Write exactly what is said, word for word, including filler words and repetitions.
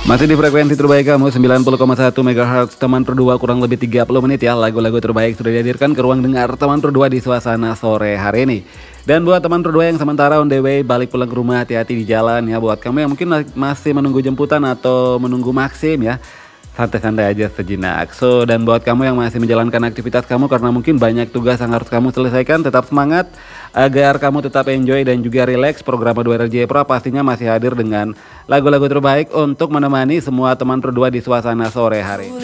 Masih di frekuensi terbaik kamu sembilan puluh koma satu megahertz teman berdua, kurang lebih tiga puluh menit ya. Lagu-lagu terbaik sudah dihadirkan ke ruang dengar teman berdua di suasana sore hari ini. Dan buat teman berdua yang sementara on the way balik pulang ke rumah, hati-hati di jalan ya. Buat kamu yang mungkin masih menunggu jemputan atau menunggu Maxim ya, santai-santai aja sejenak. So, dan buat kamu yang masih menjalankan aktivitas kamu karena mungkin banyak tugas yang harus kamu selesaikan, tetap semangat agar kamu tetap enjoy dan juga relax. Program dua R J Pro pastinya masih hadir dengan lagu-lagu terbaik untuk menemani semua teman berdua di suasana sore hari.